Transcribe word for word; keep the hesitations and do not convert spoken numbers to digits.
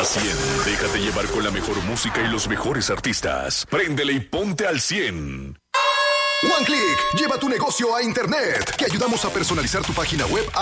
a cien. Déjate llevar con la mejor música y los mejores artistas. Préndele y ponte al cien. One Click, lleva tu negocio a internet. Te ayudamos a personalizar tu página web